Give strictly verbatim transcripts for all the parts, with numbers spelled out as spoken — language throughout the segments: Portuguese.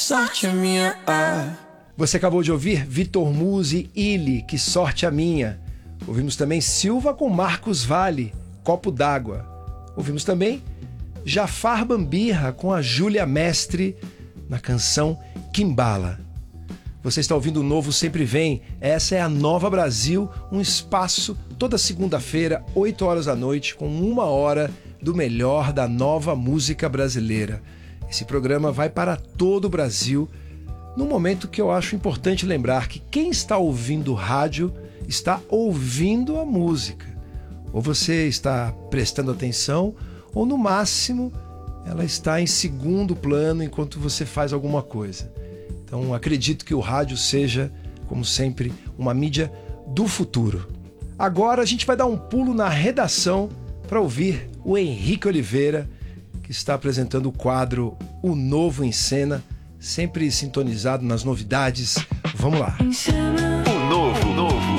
sorte a minha. Ah. Você acabou de ouvir Vitor Musi, Illy, Que Sorte a Minha. Ouvimos também Silva com Marcos Valle, Copo d'Água. Ouvimos também Jafar Bambirra com a Júlia Mestre na canção Quimbala. Você está ouvindo o Novo Sempre Vem. Essa é a Nova Brasil, um espaço toda segunda-feira, oito horas da noite, com uma hora do melhor da nova música brasileira. Esse programa vai para todo o Brasil, num momento que eu acho importante lembrar que quem está ouvindo rádio está ouvindo a música. Ou você está prestando atenção, ou no máximo ela está em segundo plano enquanto você faz alguma coisa. Então acredito que o rádio seja, como sempre, uma mídia do futuro. Agora a gente vai dar um pulo na redação para ouvir o Henrique Oliveira, que está apresentando o quadro O Novo em Cena, sempre sintonizado nas novidades. Vamos lá. O Novo, novo.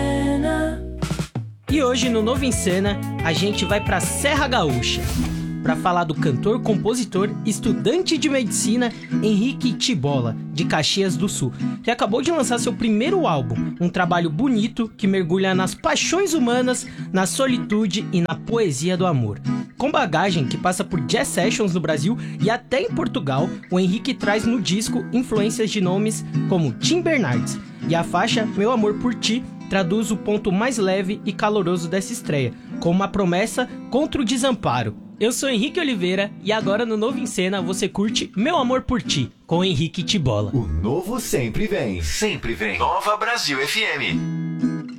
E hoje no Novo em Cena a gente vai para Serra Gaúcha para falar do cantor, compositor, estudante de medicina Henrique Tibola, de Caxias do Sul, que acabou de lançar seu primeiro álbum, um trabalho bonito que mergulha nas paixões humanas, na solitude e na poesia do amor. Com bagagem que passa por jazz sessions no Brasil e até em Portugal, o Henrique traz no disco influências de nomes como Tim Bernardes, e a faixa Meu Amor por Ti traduz o ponto mais leve e caloroso dessa estreia, com uma promessa contra o desamparo. Eu sou Henrique Oliveira e agora no Novo em Cena você curte Meu Amor por Ti, com Henrique Tibola. O novo sempre vem. Sempre vem. Nova Brasil F M.